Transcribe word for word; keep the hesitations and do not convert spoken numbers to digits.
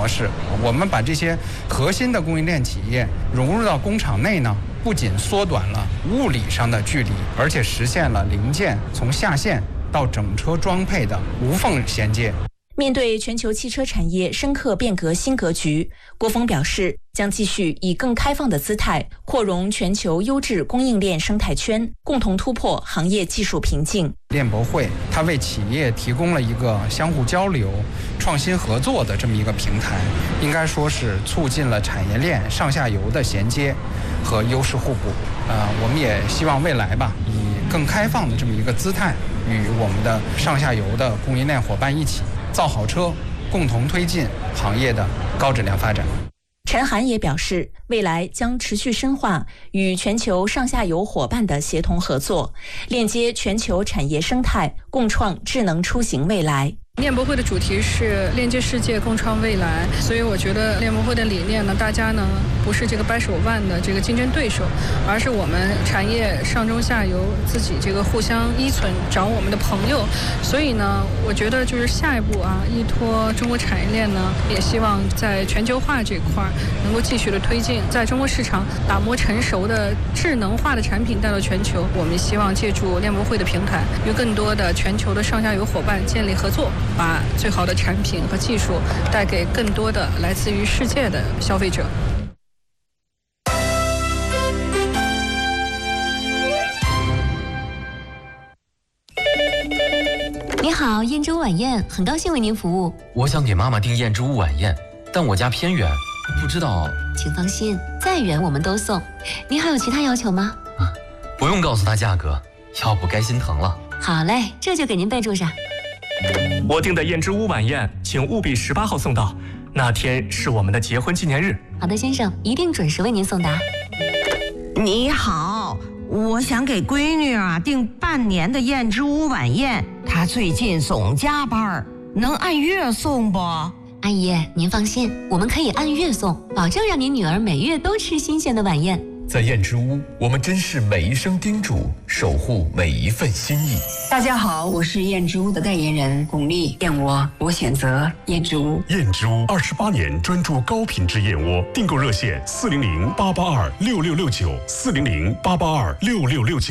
模式。我们把这些核心的供应链企业融入到工厂内呢，不仅缩短了物理上的距离，而且实现了零件从下线到整车装配的无缝衔接。 面对全球汽车产业深刻变革新格局，郭峰表示，将继续以更开放的姿态扩容全球优质供应链生态圈，共同突破行业技术瓶颈。 链博会它为企业提供了一个相互交流、创新合作的这么一个平台，应该说是促进了产业链上下游的衔接和优势互补。呃，我们也希望未来吧，以更开放的这么一个姿态，与我们的上下游的供应链伙伴一起造好车，共同推进行业的高质量发展。 陈涵也表示，未来将持续深化与全球上下游伙伴的协同合作，链接全球产业生态，共创智能出行未来。 链博会的主题是链接世界，共创未来，所以我觉得链博会的理念呢，大家呢不是这个掰手腕的这个竞争对手，而是我们产业上中下游自己这个互相依存，找我们的朋友。所以呢，我觉得就是下一步啊，依托中国产业链呢，也希望在全球化这块能够继续的推进，在中国市场打磨成熟的智能化的产品带到全球。我们希望借助链博会的平台，与更多的全球的上下游伙伴建立合作，把最好的产品和技术带给更多的来自于世界的消费者。 你好，燕之屋晚宴，很高兴为您服务。 我想给妈妈订燕之屋晚宴，但我家偏远，不知道。 请放心，再远我们都送。您还有其他要求吗？ 啊，不用告诉他价格，要不该心疼了。 好嘞，这就给您备注上。 我订的燕之屋晚宴，请务必十八号送到，那天是我们的结婚纪念日。 好的，先生，一定准时为您送达。 你好，我想给闺女啊订半年的燕之屋晚宴，她最近总加班，能按月送不？ 阿姨，您放心，我们可以按月送，保证让您女儿每月都吃新鲜的晚宴。 在燕之屋，我们珍视每一声叮嘱，守护每一份心意。 大家好，我是燕之屋的代言人巩俐，燕窝我选择燕之屋。 燕之屋二十八年专注高品质燕窝，订购热线四零零八八二六六六九四零零八八二六六六九。